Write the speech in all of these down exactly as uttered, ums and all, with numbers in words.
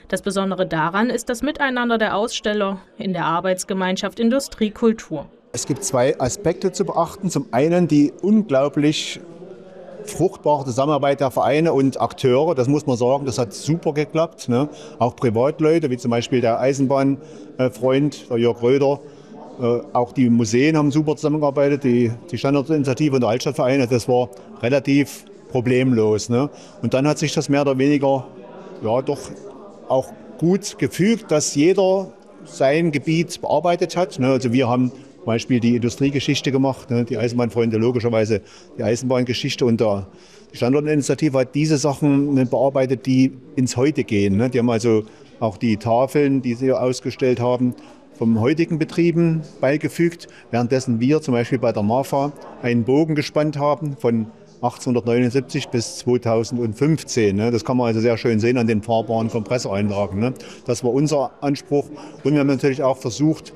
Das Besondere daran ist das Miteinander der Aussteller in der Arbeitsgemeinschaft Industriekultur. Es gibt zwei Aspekte zu beachten. Zum einen die unglaublich fruchtbare Zusammenarbeit der Vereine und Akteure. Das muss man sagen, das hat super geklappt. Ne? Auch Privatleute, wie zum Beispiel der Eisenbahnfreund, der Jörg Röder. Äh, auch die Museen haben super zusammengearbeitet, die, die Standortinitiative und der Altstadtvereine. Das war relativ problemlos. Ne? Und dann hat sich das mehr oder weniger ja, doch auch gut gefügt, dass jeder sein Gebiet bearbeitet hat. Ne? Also wir haben zum Beispiel die Industriegeschichte gemacht, ne? Die Eisenbahnfreunde logischerweise die Eisenbahngeschichte und der, die Standortinitiative hat diese Sachen ne, bearbeitet, die ins Heute gehen. Ne? Die haben also auch die Tafeln, die sie ausgestellt haben, vom heutigen Betrieben beigefügt, währenddessen wir zum Beispiel bei der MAFA einen Bogen gespannt haben von achtzehnhundertneunundsiebzig bis zweitausendfünfzehn. Ne? Das kann man also sehr schön sehen an den fahrbaren Kompressoranlagen. Ne? Das war unser Anspruch. Und wir haben natürlich auch versucht,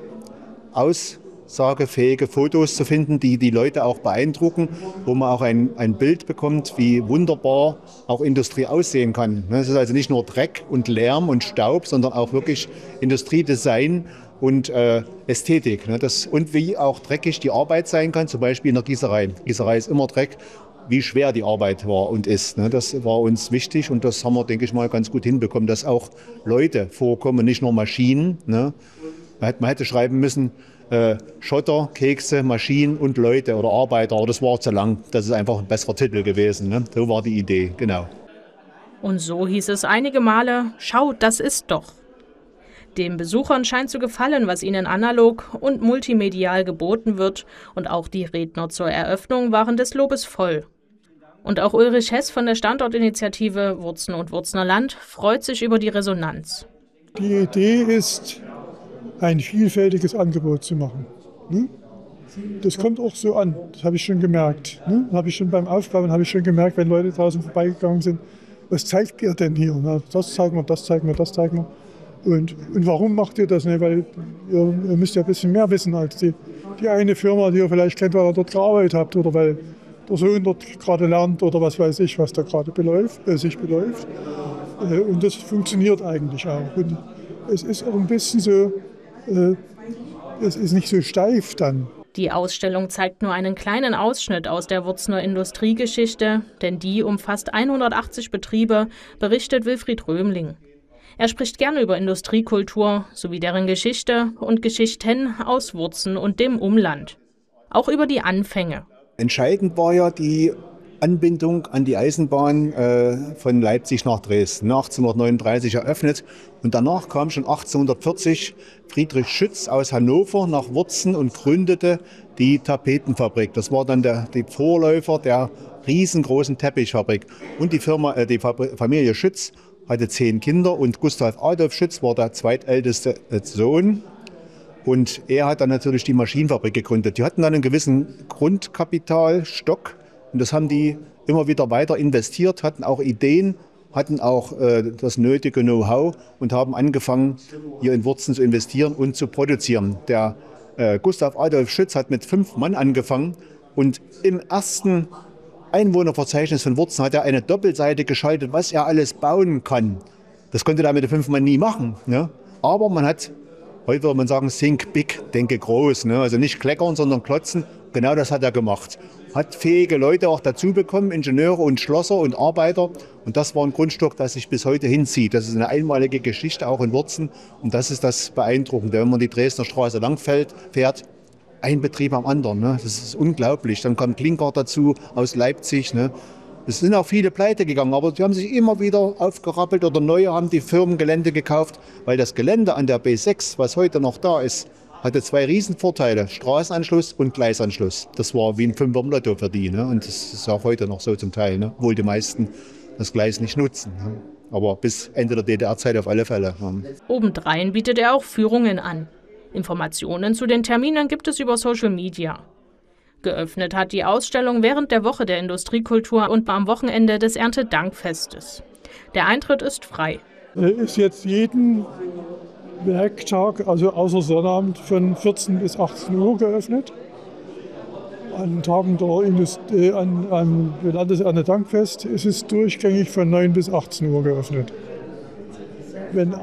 aussagefähige Fotos zu finden, die die Leute auch beeindrucken, wo man auch ein, ein Bild bekommt, wie wunderbar auch Industrie aussehen kann. Es ist also nicht nur Dreck und Lärm und Staub, sondern auch wirklich Industriedesign und äh, Ästhetik. Ne? Das, und wie auch dreckig die Arbeit sein kann, zum Beispiel in der Gießerei. Gießerei ist immer Dreck. Wie schwer die Arbeit war und ist. Ne? Das war uns wichtig und das haben wir, denke ich mal, ganz gut hinbekommen, dass auch Leute vorkommen, nicht nur Maschinen. Ne? Man hätte schreiben müssen, äh, Schotter, Kekse, Maschinen und Leute oder Arbeiter, aber das war zu lang. Das ist einfach ein besserer Titel gewesen. Ne? So war die Idee, genau. Und so hieß es einige Male, schaut, das ist doch. Den Besuchern scheint zu gefallen, was ihnen analog und multimedial geboten wird. Und auch die Redner zur Eröffnung waren des Lobes voll. Und auch Ulrich Hess von der Standortinitiative Wurzen und Wurzner Land freut sich über die Resonanz. Die Idee ist, ein vielfältiges Angebot zu machen. Das kommt auch so an, das habe ich schon gemerkt. Das habe ich schon beim Aufbauen, habe ich schon gemerkt, wenn Leute draußen vorbeigegangen sind, was zeigt ihr denn hier? Das zeigen wir, das zeigen wir, das zeigen wir. Und, und warum macht ihr das? Ne? Weil ihr, ihr müsst ja ein bisschen mehr wissen als die, die eine Firma, die ihr vielleicht kennt, weil ihr dort gearbeitet habt oder weil der Sohn dort gerade lernt oder was weiß ich, was da gerade beläuft, äh, sich beläuft. Äh, und das funktioniert eigentlich auch. Und es ist auch ein bisschen so, äh, es ist nicht so steif dann. Die Ausstellung zeigt nur einen kleinen Ausschnitt aus der Wurzner Industriegeschichte, denn die umfasst hundertachtzig Betriebe, berichtet Wilfried Römling. Er spricht gerne über Industriekultur sowie deren Geschichte und Geschichten aus Wurzen und dem Umland. Auch über die Anfänge. Entscheidend war ja die Anbindung an die Eisenbahn äh, von Leipzig nach Dresden, achtzehnhundertneununddreißig eröffnet. Und danach kam schon achtzehnhundertvierzig Friedrich Schütz aus Hannover nach Wurzen und gründete die Tapetenfabrik. Das war dann der, die Vorläufer der riesengroßen Teppichfabrik. Und die, Firma, äh, die Familie Schütz hatte zehn Kinder und Gustav Adolf Schütz war der zweitälteste Sohn. Und er hat dann natürlich die Maschinenfabrik gegründet. Die hatten dann einen gewissen Grundkapitalstock und das haben die immer wieder weiter investiert, hatten auch Ideen, hatten auch äh, das nötige Know-how und haben angefangen, hier in Wurzen zu investieren und zu produzieren. Der äh, Gustav Adolf Schütz hat mit fünf Mann angefangen und im ersten Einwohnerverzeichnis von Wurzen hat er eine Doppelseite geschaltet, was er alles bauen kann. Das konnte er mit den fünf Mann nie machen. Ne? Aber man hat, heute würde man sagen, think big, denke groß. Ne? Also nicht kleckern, sondern klotzen. Genau das hat er gemacht. Hat fähige Leute auch dazu bekommen, Ingenieure und Schlosser und Arbeiter. Und das war ein Grundstock, das sich bis heute hinzieht. Das ist eine einmalige Geschichte, auch in Wurzen. Und das ist das Beeindruckende, wenn man die Dresdner Straße lang fährt, ein Betrieb am anderen. Ne? Das ist unglaublich. Dann kam Klinker dazu aus Leipzig. Ne? Es sind auch viele pleite gegangen, aber die haben sich immer wieder aufgerappelt oder neue haben die Firmengelände gekauft, weil das Gelände an der B sechs, was heute noch da ist, hatte zwei Riesenvorteile, Straßenanschluss und Gleisanschluss. Das war wie ein Fünfer im Lotto für die. Ne? Und das ist auch heute noch so zum Teil, ne? Obwohl die meisten das Gleis nicht nutzen. Ne? Aber bis Ende der D D R-Zeit auf alle Fälle. Ne? Obendrein bietet er auch Führungen an. Informationen zu den Terminen gibt es über Social Media. Geöffnet hat die Ausstellung während der Woche der Industriekultur und am Wochenende des Erntedankfestes. Der Eintritt ist frei. Ist jetzt jeden Werktag, also außer Sonnabend, von vierzehn bis achtzehn Uhr geöffnet. An Tagen der Industrie, an, an Landeserntedankfest ist es durchgängig von neun bis achtzehn Uhr geöffnet. Wenn